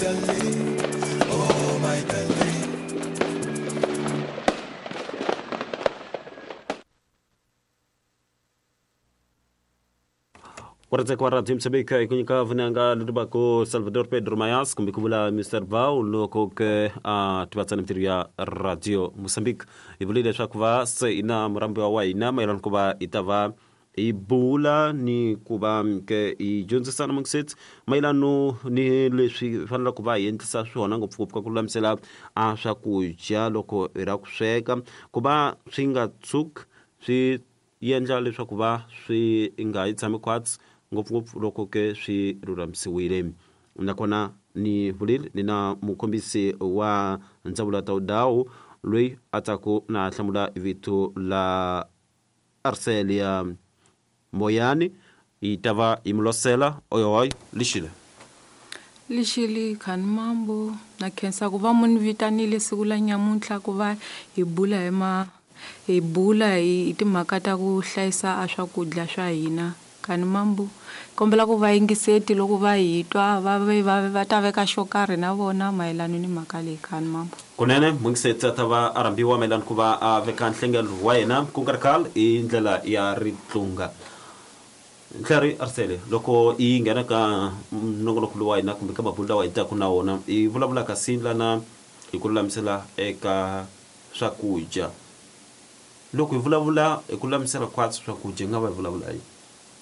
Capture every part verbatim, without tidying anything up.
Oh my darling. Warate kwa radio Msabika kunyika vunanga ludubako Salvador Pedro Mayas kumbikubula mister Vau loko ke uh, tubatana mtiru ya radio Mozambique ivulile shakuva se ina murambi wa wa ina mailan kuba itava ibula ni kuba ke i jonze sana mangset mailano ni leswi fanela kuba yentisa swona ngopfuka kulamsela a swakudya loko era kusweka kuba swinga tsuk swi yendla leswaku va swi nga yi tshami kwats ngopfungopfu loko ke swi ruramisiwile nakona ni vulile ni na mukombisi wa ndzawulo ta udawu loyi a tsako na hlamula vito la Arcelia Moyani itava imlosela oyoy lishile lishili khani mambo na khensa ku va munhu vitanile siku la nyamuntlha ku va hi bula hi ma hi bula hi timhaka ta ku hlayisa a swakudya swa hina khani mambo kombela ku va yingiseti loko va hi twa va va va ta veka xo karhi na vona mayelana ni mhaka leyi khani mambo kunene mungiseti atava arambiwa mayelana ku va a veka nhlengelo wa yena ku nkarikal i ndlela ya ritlunga Clary Arcele loko i nghena ka nongonoko wa hina kumbe ka mabula wa hita ku na wona i vulavula ka sindla na i ku lulamisela eka swakudya loko i vulavula i ku lulamisela kwatsi swakudya nga va i vulavula yi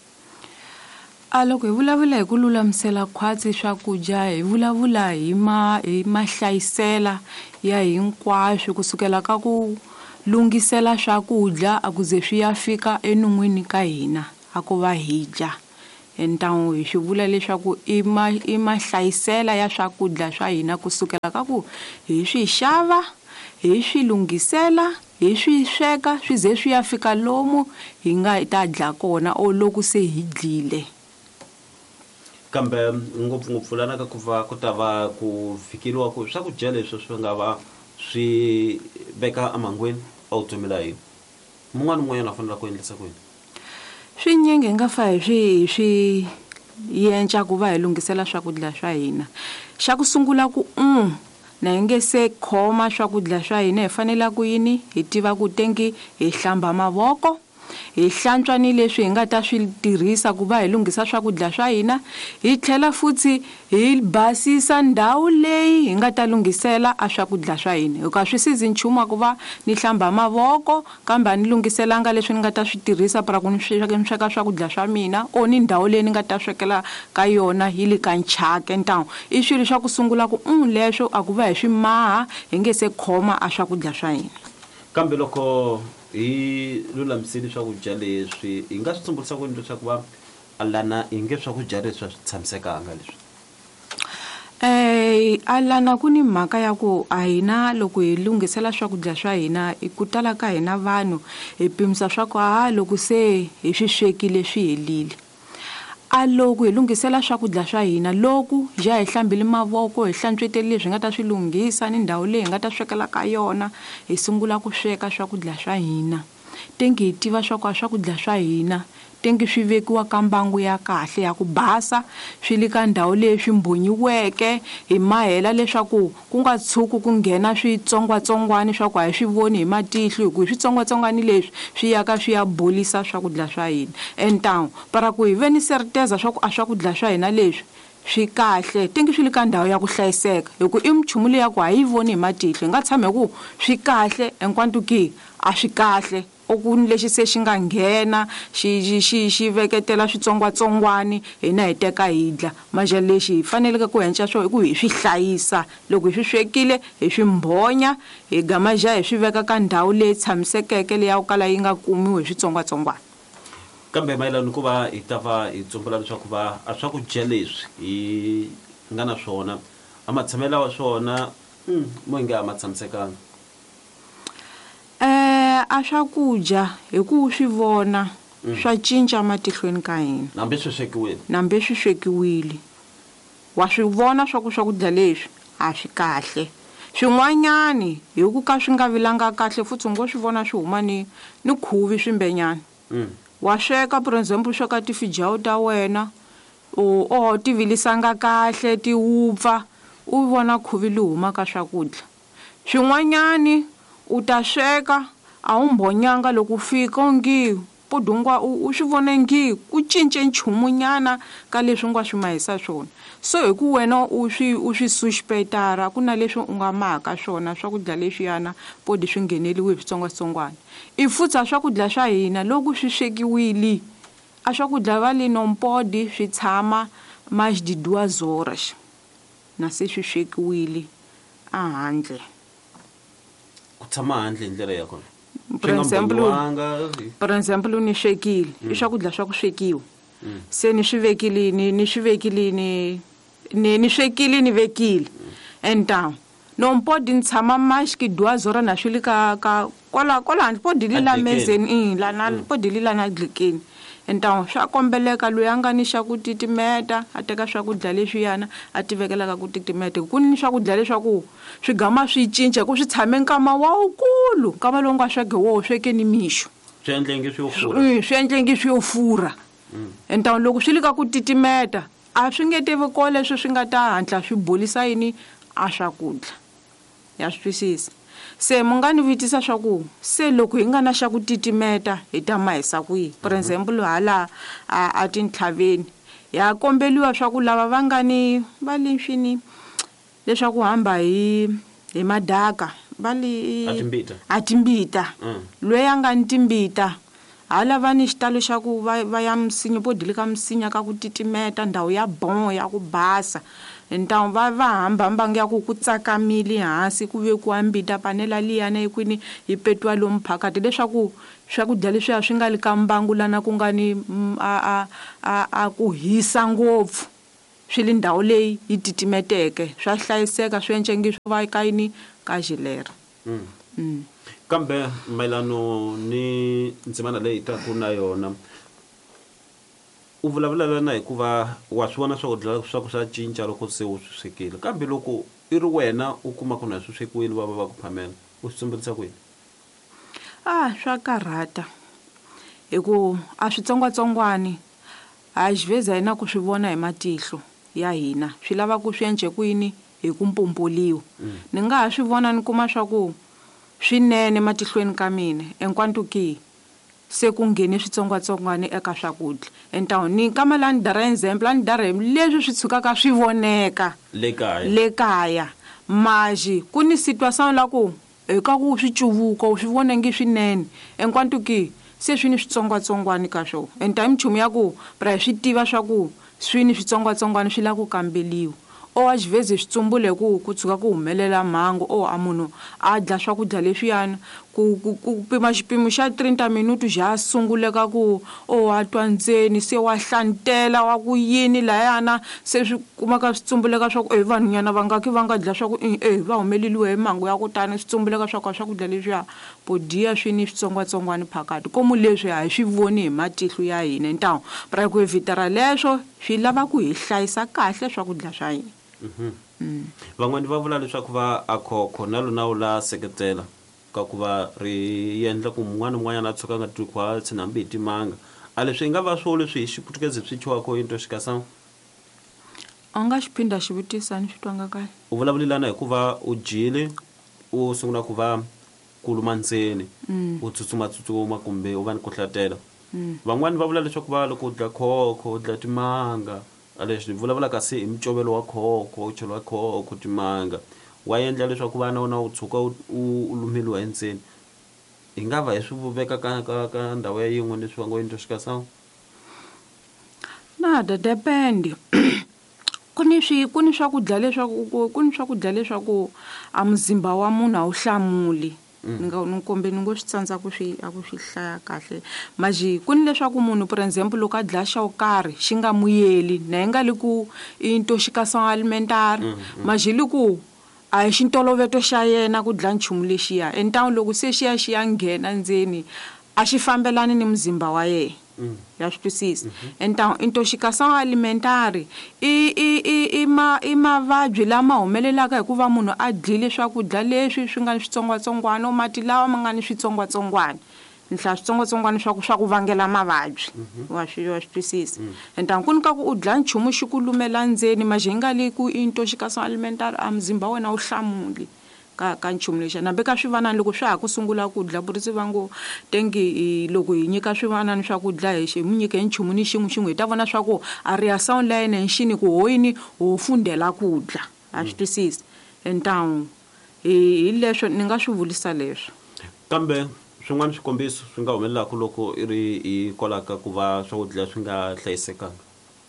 a loko hi vulavula hi ku lulamisela khwatsi swakudya hi vulavula hi ma hi mahlayisela ya hinkwaswo kusukela ka ku lungisela swakudya a ku ze swi ya fika enun'wini ka hina a ku va hi dya entangu hi swi vula leswaku i ma i mahlayisela ya swakudya swa hina kusukela ka ku hi swi xava hi swi lungisela hi swi sweka swi ze swi ya fika lomu hi nga ta dya kona o loko se hi dlile kambe ngopfungopfu lana ka ku va ku ta va ku fikeriwa ku swakudya leswi swi nga va swi veka amangweni automela yi mun'wana mun'wana a fanela ku endlisa ku yini swinyenge nga fa hi swi swi yenca ku va hi lungisela swakudya swa hina xa ku sungula ku um na nge se khoma swakudya swa hina hi fanela ku yini hi tiva ku tengi hi hlamba mavoko hi hlantswa ni leswi hi nga ta swi tirhisa ku va hi lunghisa swakudya swa hina hi tlhela futhi hi basisa ndhawu leyi hi nga ta lunghisela a swakudya swa hina hi ka swi sizi nchumu ku va ni hlamba mavoko kambe ni lunghiselanga leswi ni nga ta swi tirhisa para ku ni sweka swakudya swa mina o ni ndhawu leyi ni nga ta swekela ka yona hi le ka nchake ntawu i swilo swa ku sungula ku um leswo a ku va hi swi maha hi nge se khoma a swakudya swa hina kambe loko hi lulamisile swakudya leswi hi nga swi tumbuluxa ku endla leswaku va alana hi nge swakudya leswi swi tshamisekanga leswi eh alana ku ni mhaka ya ku a hina loko hi lungisela swakudya swa hina i ku tala ka hina vanhu hi pimisa swa ku ha loko se hi swi swekile swi helile a loko hi lungisela swakudya swa hina loko ja hi hlambile mavoko hi hlantswetele leswi nga ta swi lunghisa ni ndhawu leyi hi nga ta swekela ka yona hi sungula ku sweka swakudya swa hina tengi hi tiva swa ku swakudya swa hina tengi swi vekiwa ka mbangu ya kahle ya ku basa swi le ka ndhawu leyi swi mbonyiweke hi mahela leswaku ku nga tshuku ku nghena switsongwatsongwani swa ku a hi swi voni hi matihlo hi ku switsongwatsongwani leswi swi ya ka swi ya bolisa swakudya swa hina entangu para ku hi ve ni serteza swa ku a swakudya swa hina leswi swi kahle tengi swi le ka ndhawu ya ku hlayiseka hi ku i mchumu leyi ya ku a yi voni hi matihlo hi nga tshame ku swi kahle enkwantu ki a swi kahle okuni lexi se xi nga nghena xi xi xi veketela switsongwatsongwani hina hi teka hi dya maja lexi hi faneleke ku henca swo hi ku hi swi hlayisa loko hi swi swekile hi swi mbonya hi gamaja hi swi veka ka ndhawu leyi tshamisekeke leyi ya ku kala yi nga kumiwi hi switsongwatsongwani kambe mayelana ku va hi ta va hi tsumbula leswaku va a swakudya leswi hi nga na swona a matshamela wa swona mo nge a ma tshamisekanga eh a swakudya hi ku swi vona swa cinca matihlweni ka hina nambe swi swekiwile nambe swi swekiwile wa swi vona swa ku swakudya leswi a swi kahle swin'wanyani hi ku ka swi nga vilanga kahle futhi ngo swi vona swi huma ni ni khuvi swimbenyana wa sweka for example sweka tifijawu ta wena o o tivilisanga kahle ti wupfa u vona khuvi li huma ka swakudya. Swin'wanyani u ta sweka a wu mbhonyanga loko u fika onge podungwa u swi vone ngi ku cince nchumunyana ka leswi nga swi mahisa swona. So hi ku wena u swi u swi suspectara ku na leswi u nga maka swona swakudya leswiyana podi swi ngheneliwe hi switsongwatsongwana. I futsa swakudya swa hina loko swi swekiwile a swakudya va le nompodi swi tshama mais de deux horas na se swi swekiwile a handle. Ku tshama handle hi ndlela ya kona. For example, for example ni swekile i swakudya swa ku swekiwa. Se ni swi vekile ni ni swi vekile ni ni ni swekile ni vekile enta nompodi ni tshama mais ki deux horas na swi le ka ka kola kola podi lila mezeni la na podi lila na glikeni. Enta swa kombeleka loyi a nga ni xa ku titimeta a teka swakudya leswiyana a tivekela ka ku titimeta ku ni swakudya leswaku swi gama swi cinca ku swi tshame nkama wa ukulu nkama lowu nga sweke wo sweke ni mixo swi endlenge swi yo fura swi endlenge swi yo fura. Enta loko swi le ka ku titimeta a swi nge tivi ko leswi swi nga ta hantla swi bolisa yini a swakudya ya swi twisisa. Se mu nga ni vitisa swa ku se loko hi nga na xa ku titimeta hi ta mahisa kwihi. For example hala a a tintlhaveni ya kombeliwa swa ku lava va nga ni va leswini leswaku hamba hi hi madaka va li atimbita atimbita loyi a nga ni timbita hala va ni xitalo xa ku va va ya misinya podile ka misinya ka ku titimeta ndhawu ya bon ya ku basa. Enta va va hamba mbangi ya ku ku tsakamile hansi ku ve ku ambita panela liyana ekwini hi petwa lomu phakati leswaku swakudya leswi swi nga le ka mbangu lana ku nga ni a a a ku hisa ngopfu swi le ndhawu leyi yi titimeteke swa hlayiseka swi encenge swi va ka yini ka jilera. Kambe mayelano ni ndzimana leyi ta ku na yona u vulavula na hikuva wa swi vona swakudya swa ku swa cinca loko se u swi swekile kambe loko i ri wena u kuma ku na swi swekiwile va va va ku phamela u swi tsumbulisa ku yini? Ah swa karhata hi ku a switsongwatsongwani a xi veza hina ku swi vona hi matihlo ya hina swi lava ku swi ence ku yini hi ku mpompoliwa. Ni nga ha swi vona ni kuma swa ku swinene matihlweni ka mina enkwantu ki se ku nghene switsongwatsongwana eka swakudya. Enta ni kama la ni dara example ni dara leswi swi tshukaka swi voneka le kaya le kaya maji ku ni situation la ku eka ku swi cuvuko swi vonenge swinene enkwantu ki se swi ni switsongwatsongwana ka swo. Enta hi mchumu ya ku pra swi tiva swa ku swi ni switsongwatsongwana swi la ku kambeliwa o a xiveze switsumbule ku ku tshuka ku humelela mhangu o a munhu a dya swakudya leswiyana ku ku pima xipimo xa thirty minuti xa sunguleka ku o a twa ndzeni se wa hlantela wa ku yini layana se swi kumaka switsumbuleka swa ku e vanhunyana va nga ki va nga dya swa ku e va humeleliwe hi mhangu ya ku tani switsumbuleka swa ku swakudya leswiya podiya swi ni switsongwatsongwana phakati komu leswi a hi swi voni hi matihlo ya hina ntawo pra ku evitara leswo swi lava ku hi hlayisa kahle swakudya swa hina. Van'wani va vula leswaku va akhokho na lona u la seketela ka ku va ri endla ku mun'wana un'wanyana a tshuka nga twi khwatsi nambi hi timanga a leswi nga va swo leswi hi xiputukezi swi chiwako into xikasana a nga xiphinda xivutisa ni swi twanga kahle u vulavulelana hikuva u jile u sungula ku va kuluma ndzeni u tsutsumatsutsuma kumbe u va ni ku hlatela. Van'wani va vula leswaku va loko u dya khokho u dya timanga a leswi vulavula kasi hi micovelo wa khokho u cheliwa khokho timanga wa endla leswaku vana wona u tshuka u lumeliwa endzeni hi nga va hi swi vuveka ka ka ka ndhawu ya yin'we leswi va ngo into xikasana na da depend ku ni swi ku ni swakudya leswaku ku ni swakudya leswaku a muzimba wa munhu a wu hlamuli ni nga ni kombe ni ngo swi tsandza ku swi a ku swi hlaya kahle maji ku ni leswaku munhu for example loko a dlaya xa u karhi xi nga muyeli na nga le ku into xikasana alimentary maji le ku a hi xintoloveto xa yena ku dlaya nchumu lexiya entawo loko se xiya xi ya nghena ndzeni a xi fambelani ni muzimba wa yena ya swi twisisa. Entawo into xikasana alimentary i i i ma i mavabyi lama humelelaka hikuva munhu a dyile swakudya leswi swi nga ni switsongwatsongwana o mati lawa ma nga ni switsongwatsongwana nhlaya switsongwatsongwana swa ku swa ku vangela mavabyi wa swi wa swi twisisa enta ku nyika ku u dlaya nchumu xi ku lumela ndzeni maje nga le ku intoxication alimentary a muzimba wa wena wu hlamuli ka ka nchumu lexi nambe ka swivanani loko swa ha ku sungula ku dlaya burisi va ngo tengi loko hi nyika swivanani swa ku dlaya hi xi mu nyike nchumu ni xin'we xin'we hi ta vona swa ku a ri ya sound line hi xini ku hoyini ho fundela ku dla a swi twisisa enta hi leswo ni nga swi vulisa leswo kambe swin'wana swikombiso swi nga humelelaka loko i ri hikwalaka ku va swakudya swi nga hlayisekanga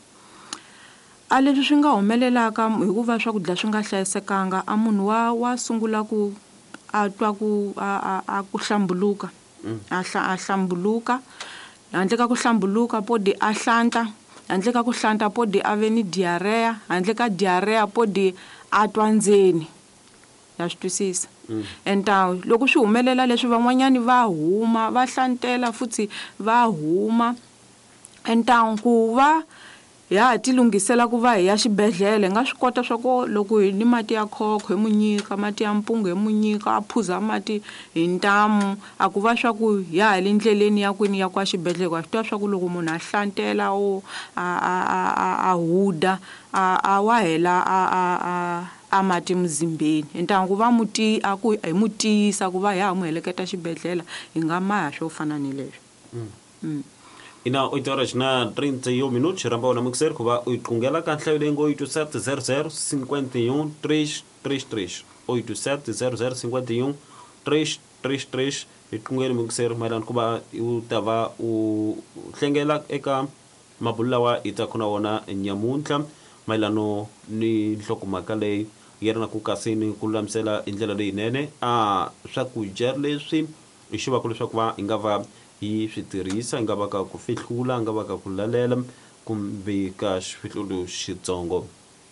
a leswi swi nga humelelaka hikuva swakudya swi nga hlayisekanga a munhu wa wa sungula ku a twa ku a a ku hlambuluka a a hlambuluka handle ka ku hlambuluka podi a hlanta handle ka ku hlanta podi a ve ni diarrhea handle ka diarrhea podi a twa ndzeni ya swi twisisa enta loko swi humelela leswi van'wanyani va huma va hlantela futhi va huma enta ku va ya ti lungisela ku va hi ya xibedhlele nga swi kota swa ku loko hi ni mati ya khokho hi mu nyika mati ya mpungu hi mu nyika a phuza mati hi ntamu a ku va swa ku ya hi le ndleleni ya kwini ya kwa xibedhlele wa swi tiva swa ku loko munhu a hlantela o a a a huda a a wa hela a a a mati muzimbeni entangu va muti a ku hi mutisa ku va ya mu heleketa xibedhlele hi nga maya swo fana ni leswo mm ina oito horas na trinta e um minutos ramba ona mukser kuba uitungela ka nhlayo lengo oito sete zero zero cinquenta e um três três três oito sete zero zero cinquenta e um três três três itungela mukser mailana kuba u tava u hlengela eka mabulula wa ita kuna wona nyamuntlha mailano ni nhlokomhaka leyi yerina ku kasini ku lamisela indlela leyinene a swakudya leswi i xiva ku leswaku va i nga va yi switirhisa nga va ka ku fihlula nga va ka ku lalela kumbe ka xifihlulo xitsongo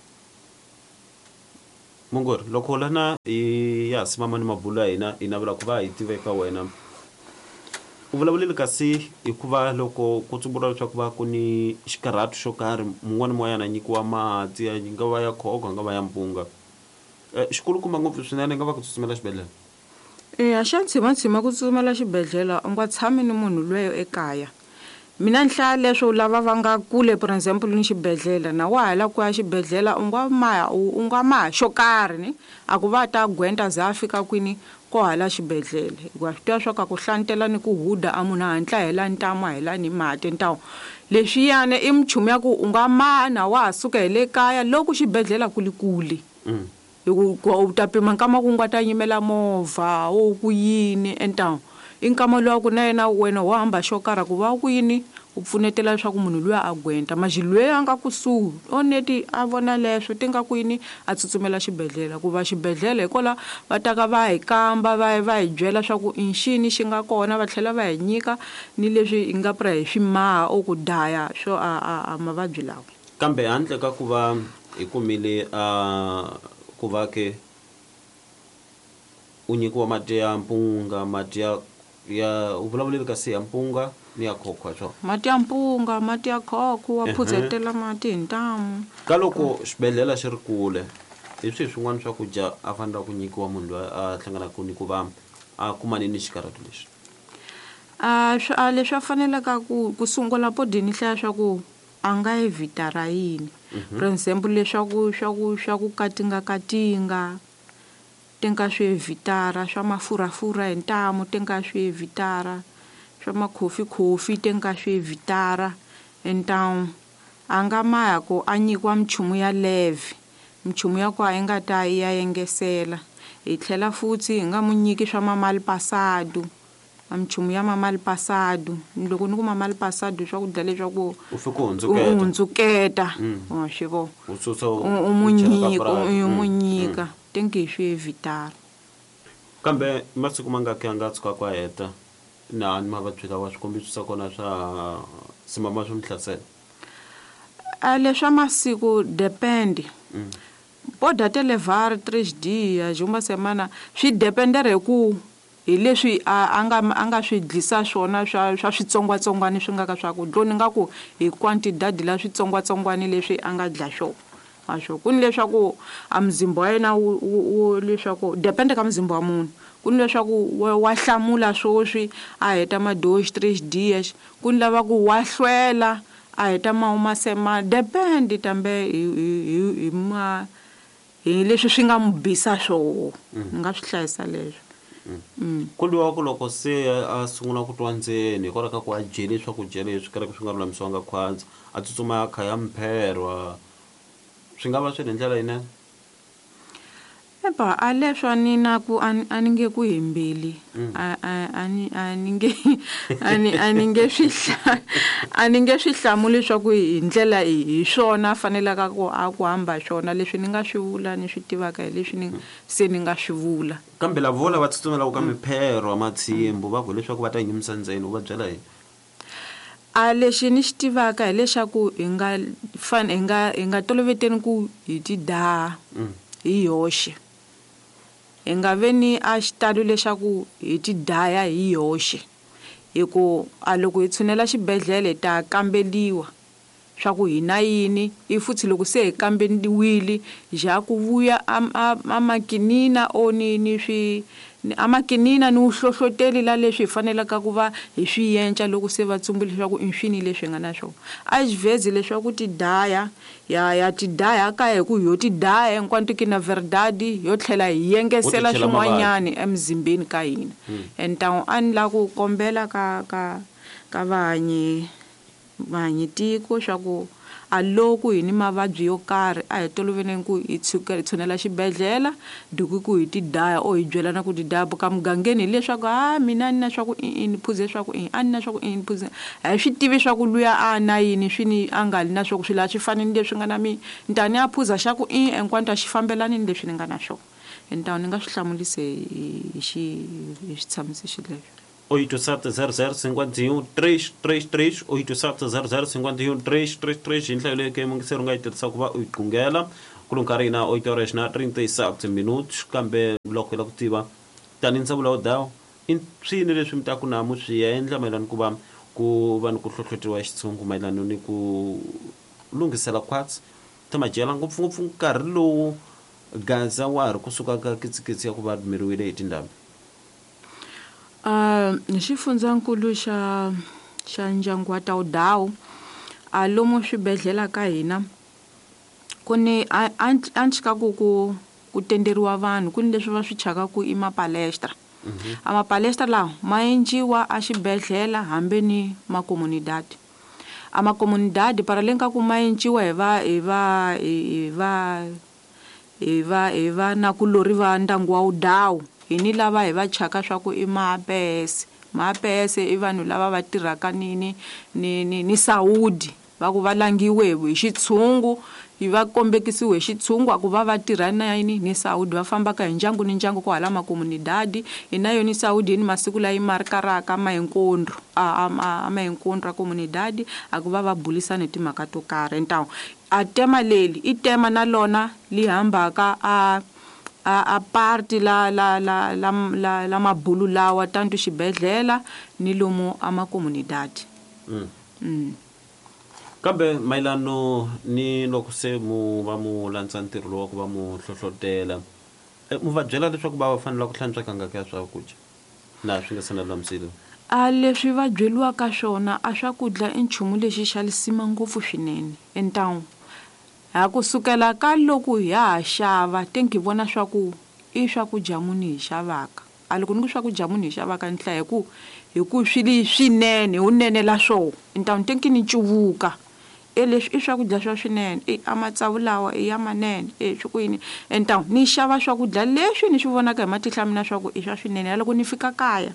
mongori loko lana ya simama ni mabula hina ina vula ku va hi tiveka wena u vulavulile kasi hikuva loko ku tsumbula leswaku va ku ni xikarhati xo karhi mun'wana moyana nyikiwa mati nga va ya khoko nga va ya mpunga xikulukumba ngopfu swinene nga va ku tsutsumela xibedhlele e a xa ntshima ku tsutsumela xibedhlele u nga tshami ni munhu lweyo ekaya mina nhlaya leswo lava va nga kule for example ni xibedhlele na wa hala ku ya xibedhlele u nga maya u nga maya xo karhi ni a ku va ta gwenta za fika kwini ko hala xibedhlele wa swi tiva swa ku hlantela ni ku huda a munhu hantla hela ntama hela ni mati ntawo leswi yana i mchumu ya ku u nga mana wa suka hi le kaya loko xibedhlele kulikuli u ta pima nkama ku nga ta yimela movha wo ku yini entawo inkama lowa ku na yena wena wo hamba xo karhi ku va ku yini u pfunetela leswaku munhu luya a gwenta maji loyi a nga kusuhi oneti a vona leswo ti nga kwini a tsutsumela xibedhlele ku va xibedhlele hikola va taka va hi kamba va va hi byela swa ku inxini xi nga kona va tlhela va hi nyika ni leswi hi nga pra hi swimaha o ku daya swo a a mavabyi lawa kambe handle ka ku va hi kumile a ku va ke u nyikiwa mati ya mpunga mati ya ya u vulavulile kasi ya mpunga ni ya khokho swo mati ya mpunga mati ya khokho wa phutsetela mati hi ntamu ka loko xibedhlele xi ri kule hi swi swin'wana swakudya a fanela ku nyikiwa munhu loyi a hlanganaka ni ku va a kumane ni xikarhati lexi a leswi a faneleka ku ku sungula podini hlaya swa ku a nga yi vitara yini for example leswaku swaku swaku katinga katinga tenka swi vitara swa mafurafura hi ntamu tenka swi vitara swa makhofi khofi tenka swi vitara entamu a nga maya ko a nyikiwa mchumu ya leve mchumu ya ku a yi nga ta ya yengesela hi tlhela futhi hi nga mu nyiki swa mamali pasado amchumu ya mamali pasado loko ni ku mamali pasado swa ku dya leswaku u fika hundzuketa hundzuketa wa xivo u susa u munyika u munyika tenke swi vitara kambe masiku mangaki anga tsuka kwa heta na ni mavabyi lawa swikombiso swa kona swa simama swi mihlasela a leswa masiku depende boda televar three d ya jumba semana swi dependere ku hi leswi a nga a nga swi dlisa swona swa swa switsongwatsongwani swi nga ka swa ku dloni nga ku hi quantity la switsongwatsongwani leswi a nga dla xo washo ku ni leswaku a muzimba wa yena wo leswaku depende ka muzimba wa munhu ku ni leswaku wa hlamula swoswi a heta ma dos tres dias, ku ni lava ku wa hlwela a heta mahuma sema depend tambe hi ma hi leswi swi nga mu bisa swoho ni nga swi hlayisa leswo. ku liwa ku loko se a sungula ku twa ndzeni hikwalaho ka ku a dyele swakudya leswi kareke swi nga lulamisiwanga khwandza a tsutsuma a kha ya mperwa swi nga va swi hi ndlela yinene? Eba a leswo ni na ku a ni nge ku himbili a ni nge a ni nge swi a ni nge swi hlamuli leswaku hi ndlela hi swona fanelaka ku a ku hamba swona leswi ni nga swi vula ni swi tivaka hi leswi ni se ni nga swi vula. Kambe lavo vola va tsutsumela ku ka mipherwa matshimbu va ku leswaku va ta yinyumisa ndzeni u va byela yini? A lexi ni xi tivaka hi leswaku hi nga fane hi nga hi nga toloveteni ku hi ti daha hi yoxe, hi nga veni a xitalo leswaku hi ti daya hi yoxe hi ku a loko hi tshunela xibedhlele hi ta kambeliwa swa ku hi na yini i futhi loko se hi kambeliwile ja ku vuya a makinina o ni ni swi a makinina ni uhlohloteli la leswi hi fanelaka ku va hi swi yenca loko se va tsumbule leswaku i swini leswi nga na swona. A xi vhezi leswaku ti daya ya ya ti daya ka hi ku yo ti daya hinkwato ki na verdade yo tlhela hi yengesela swin'wanyani emzimbeni ka hina. Entawu a ni la ku kombela ka ka ka vahanyi vahanyitiko swa ku a loko hi ni mavabyi yo karhi a hi toloveleni ku hi tshuka hi tshunela xibedhlele duku ku hi ti daya o hi byela na ku ti daya ka mugangeni leswaku ha mina ni na swa ku i ni phuze swa ku i a ni na swa ku i ni phuze a hi swi tivi swa ku luya a na yini swi ni a nga li na swa ku swi laha swi fanele leswi nga na mi ni ta ni ya phuza xa ku i hinkwato a xi fambelani ni leswi ni nga na swona. Entawu ni nga swi hlamulise hi xi hi xitshamisexi lexo. oito sete zero zero cinquenta e um três três três oito sete zero zero cinquenta e um três três três hi nhlayo leyi ke mungiseri u nga yi tirhisa ku va u yi qhungela ku lu nkarhi na oito horas na trinta e sete minutos kambe loko hi la ku tiva tani ndzavula wo dawo i swini leswi mi ta ku na mu swi endla mayelana ku va ku va ni ku hlohloteriwa xitshungu mayelana ni ku lunghisela khwatsi ta madyela ngopfungopfu nkarhi lowu gaza wa ha ri kusuka ka kitsikitsi ya ku va lumeriwile hi tindhambi? Uh, xifundzankulu xa xa ndyangu wa Taudau a lomu swibedhlele ka hina ku ni a a chika ku ku ku tenderiwa vanhu ku ni leswi va swi chakaku i mapalestra. A mapalestra lawa ma endliwa a xibedhlele hambe ni makomunidadi. A makomunidadi paraleni ka ku ma endliwa hi va hi va hi va hi va hi va na kulori va ndyangu wa Udau hi ni lava hi va chaka swa ku i ma-A_P_S. Ma-A_P_S i vanhu lava va tirhaka ni ni ni ni ni Saudi va ku va langiwe hi xitshungu hi va kombekisiwe hi xitshungu a ku va va tirha na yini ni Saudi va fambaka hi ndyangu ni ndyangu ko hala makomunidadi hi na yoni Saudi ni masiku layi ma ri karaka ma hinkwondro a ma hinkwondro a komunidadi a ku va va bulisana hi timhaka to karhi. Entawu a tema leli i tema na lona li hambaka a a parti la la la la la la mabulu lawa tanto xibedhlele ni lomu a makomunidadi. Mm. Kambe mayelano ni loko se mu va mu landza ntirho lowu ku va mu hlohlotela mu va byela leswaku va va fanele ku hlantswa kangaka ya swakudya na swi nga se na lulamisile? A leswi va byeliwaka swona a swakudya i nchumu lexi xalisima ngopfu swinene. Entawu ha kusukela ka loko ya ha xava tenki vona swa ku i swakudya muni hi xavaka. A loko ni ku swakudya muni hi xavaka ni hlaya hi ku hi ku swili swinene unene la swo entawu tenki ni cuvuka e leswi i swakudya swa swinene e a matsavu lawa i ya manene e swikwini. Entawu ni xava swakudya leswi ni swi vonaka hi matihlo ya mina swa ku i swa swinene. Loko ni fika kaya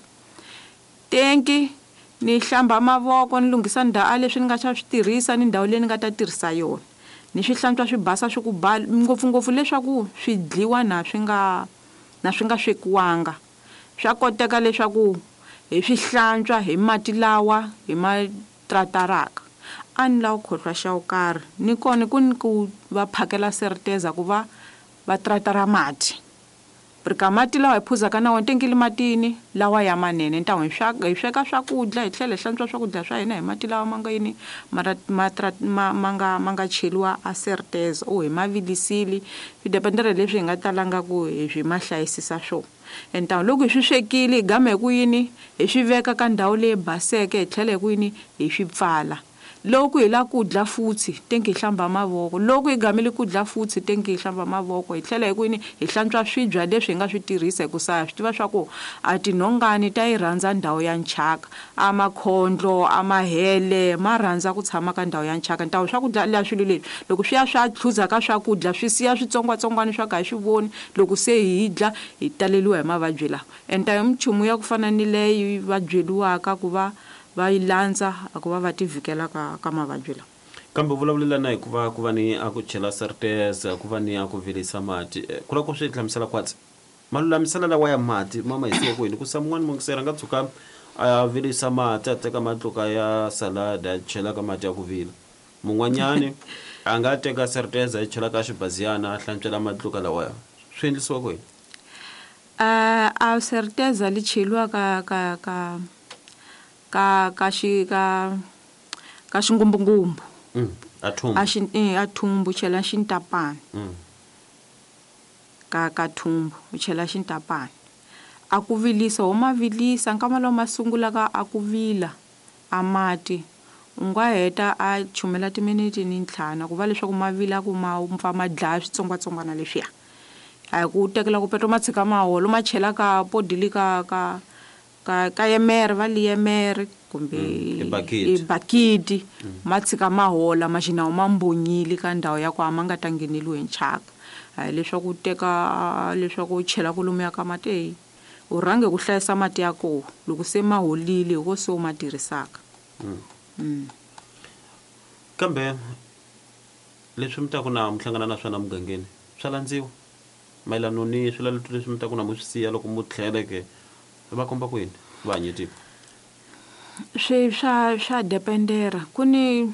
tenki ni hlamba mavoko ni lunghisa ndhawu leswi ni nga ta swi tirhisa ni ndhawu leyi ni nga ta tirhisa yona ni swi hlantswa swi basa swi ku bala ngopfungopfu leswaku swi dliwa na swi nga na swi nga swekiwanga. Swa koteka leswaku hi swi hlantswa hi mati lawa hi ma trataraka. A ni lawa khohlwa xa wo karhi ni kona ku ni ku va phakela seriteza ku va va tratara mati Porque mati lawa hi phuzaka na wona tenkile matini lawa ya manene ntawu hi sweka swakudya hi tlhela hi hlantswa swakudya swa hina hi mati lawa ma nga yini mara ma nga ma nga cheliwa a Certeza o hi ma vilisile swi dependera hi leswi hi nga talanga ku hi swi ma hlayisisa swona. Ntawu loko hi swi swekile hi gama hi ku yini hi swi veka ka ndhawu leyi baseke hi tlhela hi ku yini hi swi pfala. Loko hi la ku dya futsi tenke hi hlamba mavoko, loko hi gamile ku dya futsi tenke hi hlamba mavoko hi tlhela hi ku yini hi hlantswa swibya leswi hi nga swi tirhisa hi ku sa swi tiva swa ku a tinhongani ta yi rhandza ndhawu ya nchaka, a makhondlo a mahele ma rhandza ku tshama ka ndhawu ya nchaka. Ntawu swakudya la swilo leswi loko swi ya swa tlhuza ka swakudya swi siya switsongwatsongwana swa ka hi swi voni, loko se hi dya hi taleliwa hi mavabyi lawa. Enta mchumu ya ku fana ni leyi va byeliwaka ku va va yi landza a ku va va ti vhikela ka ka mavabyi lawa. Kambe vulavulela na hi ku va ku va ni a ku chela Certeza ku va ni a ku virisa mati ku la ku swi hlamusela kwatsi malulamisela lawa ya mati mama hisiwa ku yini ku sa mun'wana mungisera nga tshuka a virisa mati a teka matluka ya salada a chela ka mati ya ku vila, mun'wanyani a nga teka Certeza a chela ka xibaziyana a hlantswela matluka lawa swi endlisiwa ku yini? a a Certeza li cheliwa ka ka ka ka ka xi ka ka xingumbungumbu mm a thumbu a xi a thumbu chela xintapani mm ka ka thumbu u chela xintapani a ku vilisa ho ma vilisa nkama lo masungula ka a ku vila a mati u nga heta a chumela timiniti ni ntlhanu ku va leswaku ma vila ku ma mpfa ma dlaya switsongwatsongwana leswiya. A ku tekela ku petro ma tshika maholo ma chela ka podili ka ka ka ka yemere va liyemere kumbe i bakiti ma tshika mahola maxinawu ma mbonyile ka ndhawu ya ku a ma nga ta ngheneliwi hi nchaka. A leswaku u teka leswaku u chela ku lomuya ka mati u rhange ku hlayisa mati ya koho loko se ma holile hi ko se u ma tirhisaka. mm kambe leswi mi ta ku na mi hlangana na swona mugangeni swa landziwa mayelano ni swilalelo leswi mi ta ku na mu swi siya loko mu tlheleke va komba ku yini va hanyeti swi swa swa dependera ku ni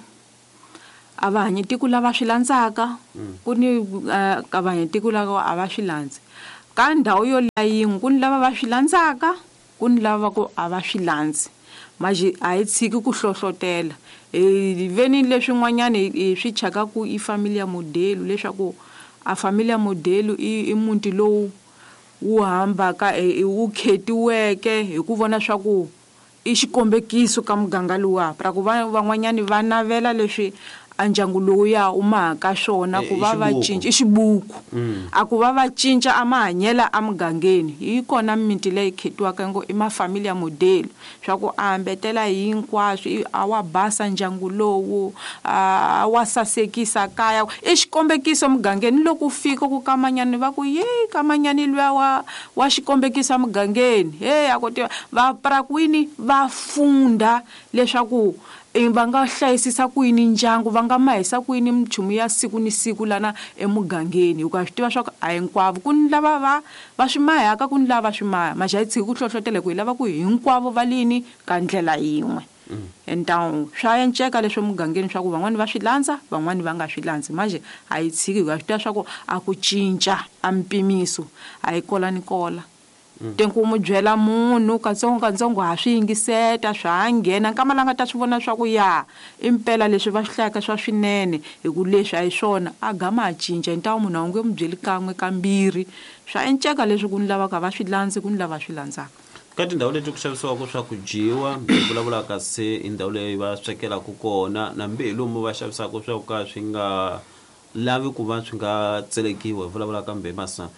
a va hanyetiku lava swi landzaka ku ni ka va hanyetiku lava a va swi landzi ka ndhawu yo layin'we ku ni lava va swi landzaka ku ni lava ku a va swi landzi maji a hi tshiki ku hlohlotela hi veni leswin'wanyana hi swi chaka ku i familia modelo leswaku a familia modelo i muti lowu wu hambaka wu khetiweke hi ku vona swa ku i xikombekiso ka muganga luwa para ku van'wanyani va navela leswi a ndyangu lowuya u mahaka swona ku va va cinca i xibuku a ku va va cinca a mahanyela a mugangeni hi kona mimiti leyi khetiwaka ngo i mafamilia modelo swa ku a hambetela hinkwaswo a wa basa ndyangu lowu a wa sasekisa kaya i xikombekiso mugangeni loko u fika ku kamanyani va ku ye kamanyani luya wa wa xikombekiso mugangeni he a kotiwa va para kwini va funda leswaku va nga hlayisisa ku yini ndyangu va nga mahisa ku yini minchumu ya siku ni siku lana emugangeni u ka swi tiva swa ku a hinkwavo ku ni lava va va swi mahaka ku ni lava swi maha maxa hi tshiki ku hlohlotela ku hi lava ku hinkwavo va lini ka ndlela yin'we entawu swa enceka leswi mugangeni swa ku van'wani va swi landza van'wani va nga swi landzi maje a hi tshiki ku swi tiva swa ku a ku cinca a mpimiso a hi kola ni kola tenku mu byela munhu katsongo katsongo ha swi yingiseta swa nghena nkama langa ta swi vona swa ku ya impela leswi va swi hlayaka swa swinene hi ku leswi a hi swona a gama a cinca ntawu munhu a nge mu byeli kan'we kambirhi swa enceka leswi ku ni lavaka va swi landzi ku ni lava swi landzaka ka tindhawu leti ku xavisiwaka swa ku dyiwa hi vulavulaka se i ndhawu leyi va swekelaku kona na mbihi lomu va xavisaka swa ku ka swi nga lavi ku va swi nga tselekiwa hi vulavula kambe masa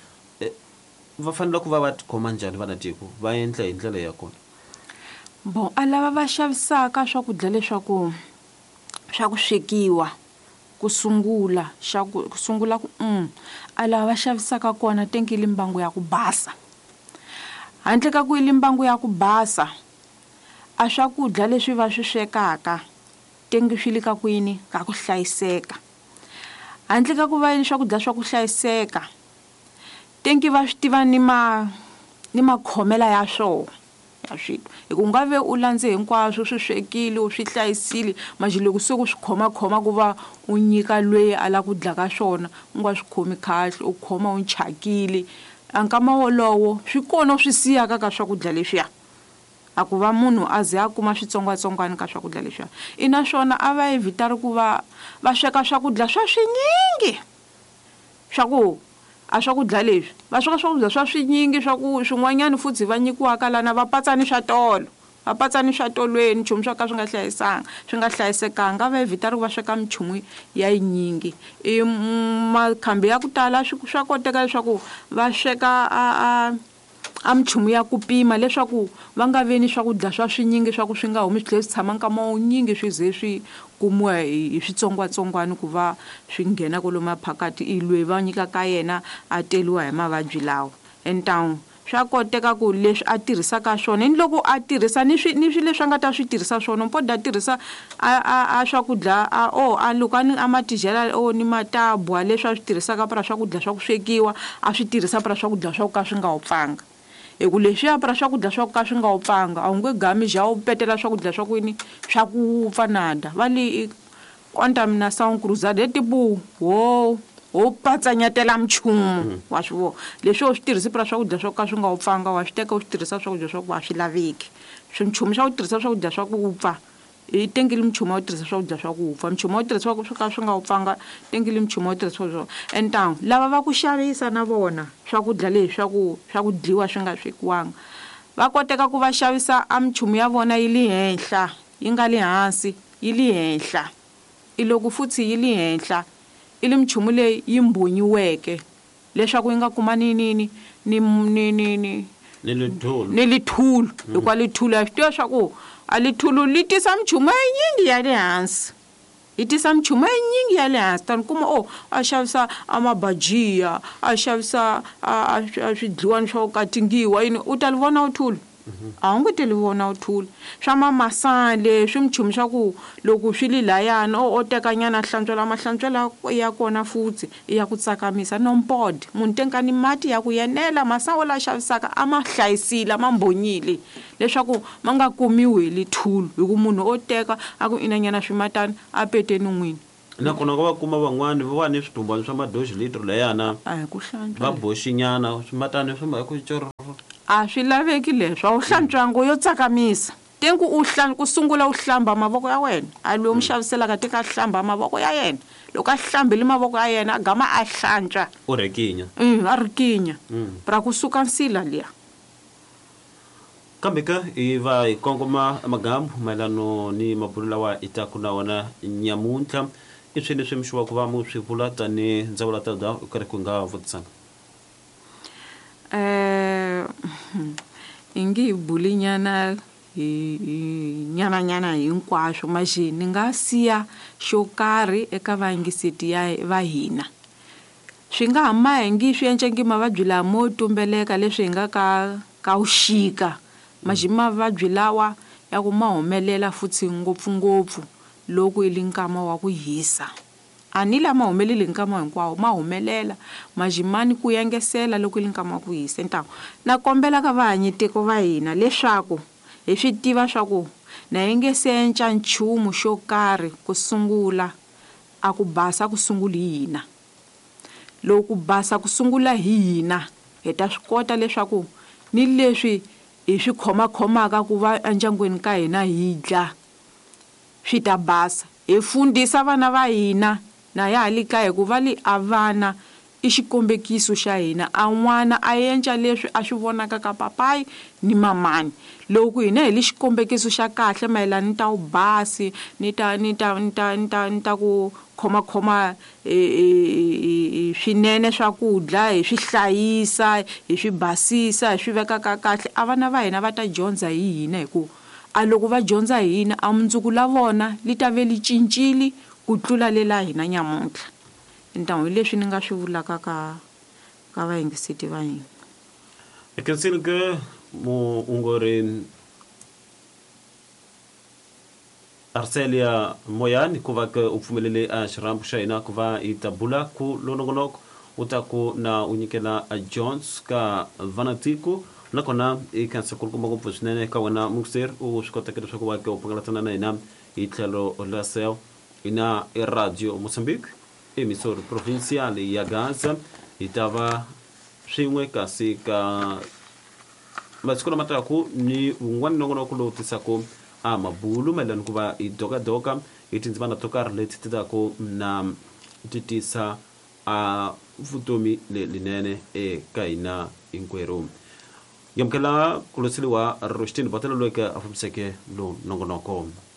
va fanele ku va va tikhoma njhani vanatiko va endla hi ndlela ya kona bon a lava va xavisaka swakudya leswaku swa ku swekiwa ku sungula xa ku sungula ku um a lava va xavisaka kona tenkile mbangu ya ku basa handle ka ku ili mbangu ya ku basa a swakudya leswi va swi swekaka tengi swi le ka kwini ka ku hlayiseka handle ka ku va ili swakudya swa ku hlayiseka tenki va swi tiva ni ma ni makhomela ya swona ya swilo hi ku nga ve u landze hinkwaswo swi swekile u swi hlayisile maji loko se ku swi khomakhoma ku va u nyika lweyi a la ku dlaka swona u nga swi khomi kahle u khoma u chakile ankama wolowo swi kona swi siyaka ka swakudya leswiya a ku va munhu a ze a kuma switsongwatsongwana ka swakudya leswiya i naswona a va evhitari ku va va sweka swakudya swa swinyingi swa ku a swakudya leswi va sweka swakudya swa swinyingi swa ku swin'wanyana futhi va nyikiwaka lana va patsani swa tolo va patsani swa tolweni nchumu swo ka swi nga hlayisanga swi nga hlayisekanga va evhitari ku va sweka minchumu ya yinyingi i makhambi ya ku tala swa koteka leswaku va sweka a a a minchumu ya ku pima leswaku va nga veni swakudya swa swinyingi swa ku swi nga humi swi tlhela swi tshama nkama wunyingi swi ze swi kumiwa hi switsongwatsongwana ku va swi nghena kwalomu maphakati i loyi va nyikaka yena a teliwa hi mavabyi lawa entangu swa koteka ku leswi a tirhisaka swona ni loko a tirhisa ni swi ni swi leswi a nga ta swi tirhisa swona mpoda tirhisa a a a swakudya a o a loko a ni a matijela o ni matabwa leswi a swi tirhisaka para swakudya swa ku swekiwa a swi tirhisa para swakudya swa ku ka swi nga opfanga eku leswiya para swakudya swa ku ka swi nga opfanga a wu nge gami ja u petela swakudya swa ku yini swa ku pfa nada va li contamination cruzade tipo wo wo patsanyatela mchumu wa swi vo leswi u swi tirhisi para swakudya swa ku ka swi nga opfanga wa swi teka u swi tirhisa swakudya swa ku a swi laveki swi mchumu xa ku tirhisa swakudya swa ku pfa i tengile mchumu wa ku tirhisa swakudya swa ku pfa mchumu wa ku tirhisa swa ka swi nga opfanga tengile mchumu wa ku tirhisa swakudya entangu lava va ku xavisa na vona swakudya leswi swa ku swa ku dliwa swi nga swekiwanga va koteka ku va xavisa a minchumu ya vona yi li henhla yi nga le hansi yi li henhla i loko futhi yi li henhla i li minchumu leyi yi mbonyiweke leswaku yi nga kuma ni nini ni ni ni ni ni lithulu ni lithulu hikuva lithulu a swi tiva swa ku a lithulu li tisa minchumu yinyingi ya le hansi yi tisa minchumu yinyingi ya le hansi tani kuma o a xavisa a mabajiya a xavisa a swidliwani swa ku katingiwa yini u ta li vona uthulu a wu nge te li vona uthulu swa mamasale swi minchumu swa ku loko swi li layani o o tekanyana hlantswela mahlantswela ya kona futhi i ya ku tsakamisa nompod munhu tenkani mati ya ku yenela masango la xavisaka a ma hlayisile ma mbonyile leswaku ma nga kumiwi hi lithulu hi ku munhu o teka a ku inanyana swimatani a peteni n'wini nakona ko va kuma van'wani va va ni switumbani swa madozi litro layana a hi ku hlantswa va boxinyana swimatani swi ma ku coro a swi laveki leswi a wu hlantswango yo tsakamisa tenku u hlan ku sungula u hlamba mavoko ya wena a loyi muxaviselaka teka a hlamba mavoko ya yena loko a hlambile mavoko ya yena a gama a hlantswa u rekinya um a rikinya para kusuka nsila liya kambe ka i va hi kongoma magamu mayelano ni mabulu lawa i taku na wona nyamuntlha i swilo leswi mi xiwa ku va mu swi vula tani ndzawulo ta da u karhi ku nga vutisanga eh i nge hi buli nyana hi nyana nyana hinkwaswo maxi ni nga siya xo karhi eka vayingiseti ya va hina swi nga ha ma hi ngi swi endlengi mavabyi lamo tumbeleka leswi hi nga ka ka uxika maxi mavabyi lawa ya ku ma humelela futhi ngopfungopfu loko i li nkama wa ku hisa a ni lama humeleli nkama hinkwawo ma humelela majimani ku yangesela loko i li nkama wa ku hisa ntawo na kombela ka vahanyitiko va hina leswaku hi swi tiva swa ku na hi nge se enca nchumu xo karhi ku sungula a ku basa ku sungula hi hina loko ku basa ku sungula hi hina hi ta swi kota leswaku ni leswi hi swi khomakhomaka ku va endyangwini ka hina hi dya swi ta basa hi fundisa vana va hina na ya hali kaya ku va li a vana i xikombekiso xa hina a n'wana a endla leswi a swi vonaka ka papayi ni mamani loko hina hi li xikombekiso xa kahle mayelana ni ta u basi ni ta ni ta ni ta ni ta ni ta ku khomakhoma swinene swakudya hi swi hlayisa hi swi basisa hi swi veka ka kahle a vana va hina va ta dyondza hi hina hikuva a loko va dyondza hi hina a mundzuku la vona li ta ve li cincile ku tlula lela hina nyamuntlha ntawu hi leswi ni nga swi vulaka ka ka vayingiseti va hina ekensini ke muongori Arcelia Moyani ku va ke u pfumelele a xirhambu xa hina ku va i ta bula ku lonongonoko u ta ku na u nyikela a Jones ka vanatiko nakona i khensa kulukumba ngopfu swinene ka wena mukser u swi kotaka leswaku va ke u pangalatana na hina hi tlhelo la sel ina i radio Mozambique emisora provinciale ya Gaza hi ta va swin'we kasi ka masiku lama taku ni un'wana nongonoko lowu tisaka a mabulu mayelana ku va hi dokadoka hi tindzimana to karhi leti ti taku na ti tisa a vutomi lelinene eka hina hinkwerhu. Yamkela kulosiliwa roxitini botela loyi ka a fambiseke lowu nongonoko.